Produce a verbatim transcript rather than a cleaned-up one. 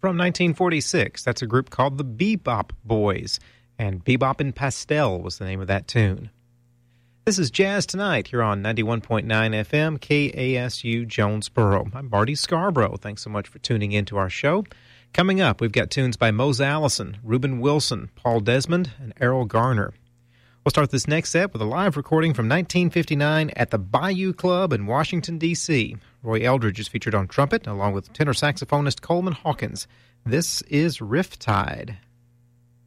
From nineteen forty-six, that's a group called the Bebop Boys, and Bebop and Pastel was the name of that tune. This is Jazz Tonight here on ninety-one point nine F M, K A S U Jonesboro. I'm Marty Scarborough. Thanks so much for tuning in to our show. Coming up, we've got tunes by Mose Allison, Reuben Wilson, Paul Desmond, and Errol Garner. We'll start this next set with a live recording from nineteen fifty-nine at the Bayou Club in Washington, D C Roy Eldridge is featured on trumpet, along with tenor saxophonist Coleman Hawkins. This is Riptide.